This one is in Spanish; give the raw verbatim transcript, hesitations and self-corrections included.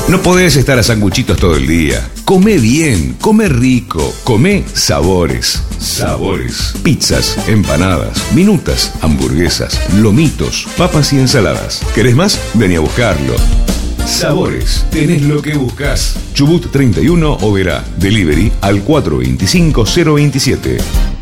No podés estar a sanguchitos todo el día. Come bien, come rico, come sabores. Sabores. Pizzas, empanadas, minutas, hamburguesas, lomitos, papas y ensaladas. ¿Querés más? Vení a buscarlo. Sabores. Tenés lo que buscas. Chubut treinta y uno, Oberá. Delivery al cuatro dos cinco cero dos siete.